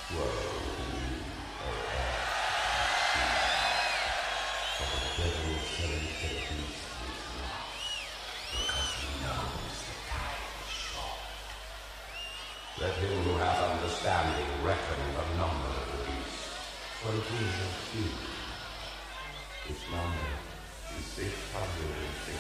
For the devil selling the beast is lost, because he knows the time is short. Let him who hath understanding reckon the number of the beast, for it is a few. Its number is 660.